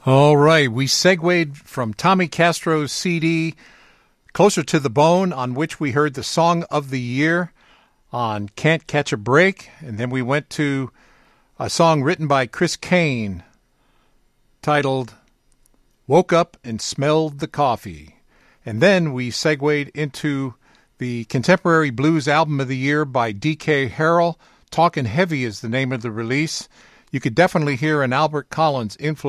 All right, we segued from Tommy Castro's CD, Closer to the Bone, on which we heard the Song of the Year on Can't Catch a Break, and then we went to a song written by Chris Kane titled Woke Up and Smelled the Coffee. And then we segued into the Contemporary Blues Album of the Year by D.K. Harrell. Talkin' Heavy is the name of the release. You could definitely hear an Albert Collins influence